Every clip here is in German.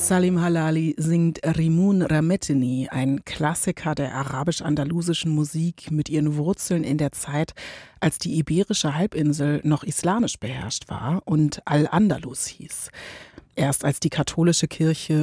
Salim Halali singt Rimun Ramettini, ein Klassiker der arabisch-andalusischen Musik mit ihren Wurzeln in der Zeit, als die iberische Halbinsel noch islamisch beherrscht war und Al-Andalus hieß. Erst als die katholische Kirche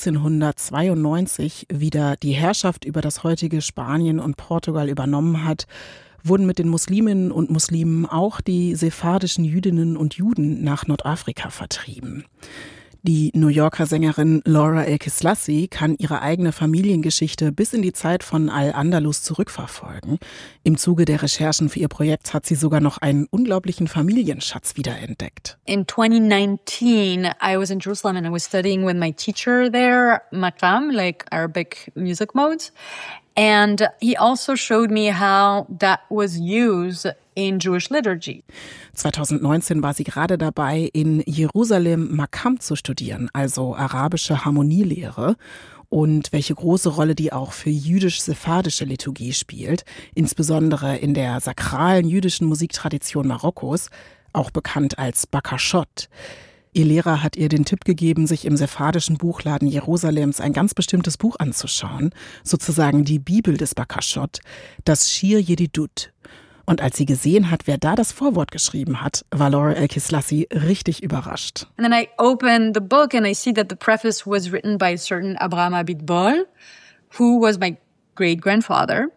1492 wieder die Herrschaft über das heutige Spanien und Portugal übernommen hat, wurden mit den Musliminnen und Muslimen auch die sephardischen Jüdinnen und Juden nach Nordafrika vertrieben. Die New Yorker Sängerin Laura El-Kislassi kann ihre eigene Familiengeschichte bis in die Zeit von Al-Andalus zurückverfolgen. Im Zuge der Recherchen für ihr Projekt hat sie sogar noch einen unglaublichen Familienschatz wiederentdeckt. In 2019, I was in Jerusalem and I was studying with my teacher there, Maqam, like Arabic music modes. And he also showed me how that was used in Jewish liturgy. 2019 war sie gerade dabei, in Jerusalem Maqam zu studieren, also arabische Harmonielehre, und welche große Rolle die auch für jüdisch-sephardische Liturgie spielt, insbesondere in der sakralen jüdischen Musiktradition Marokkos, auch bekannt als Bakashot. Ihr Lehrer hat ihr den Tipp gegeben, sich im sephardischen Buchladen Jerusalems ein ganz bestimmtes Buch anzuschauen, sozusagen die Bibel des Bakashot, das Shir Yedidut. Und als sie gesehen hat, wer da das Vorwort geschrieben hat, war Laura El-Kislassi richtig überrascht. And then I opened the book and I see that the preface was written by a certain Abraham Abit Bol, who was my great-grandfather.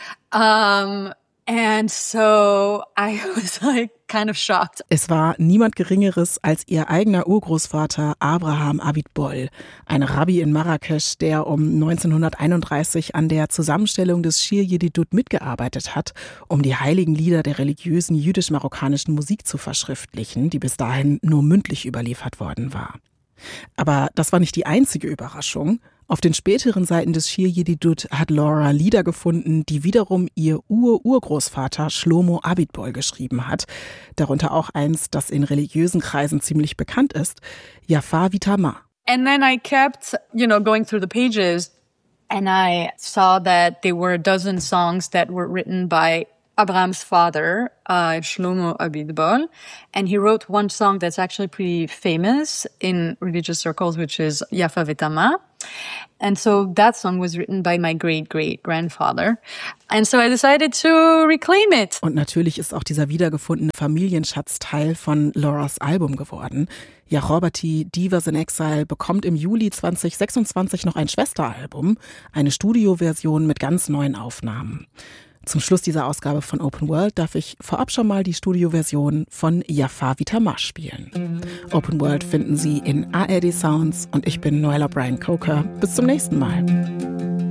And so I was like kind of shocked. Es war niemand Geringeres als ihr eigener Urgroßvater Abraham Abit Bol, ein Rabbi in Marrakesch, der um 1931 an der Zusammenstellung des Shir Yedidut mitgearbeitet hat, um die heiligen Lieder der religiösen jüdisch-marokkanischen Musik zu verschriftlichen, die bis dahin nur mündlich überliefert worden war. Aber das war nicht die einzige Überraschung. Auf den späteren Seiten des Shir Yedidut hat Laura Lieder gefunden, die wiederum ihr Urgroßvater Shlomo Abit Bol geschrieben hat. Darunter auch eins, das in religiösen Kreisen ziemlich bekannt ist, Yafa Vitama. And then I kept, going through the pages and I saw that there were a dozen songs that were written by Abraham's father, Shlomo Abit Bol, and he wrote one song that's actually pretty famous in religious circles, which is Yafa Vitama. And so that song was written by my great-great-grandfather. And so I decided to reclaim it. Und natürlich ist auch dieser wiedergefundene Familienschatz Teil von Lauras Album geworden. Yaroberti, Divas in Exile, bekommt im Juli 2026 noch ein Schwesteralbum, eine Studioversion mit ganz neuen Aufnahmen. Zum Schluss dieser Ausgabe von Open World darf ich vorab schon mal die Studioversion von Yafa Vitama spielen. Open World finden Sie in ARD Sounds und ich bin Noella Bryan-Coker. Bis zum nächsten Mal.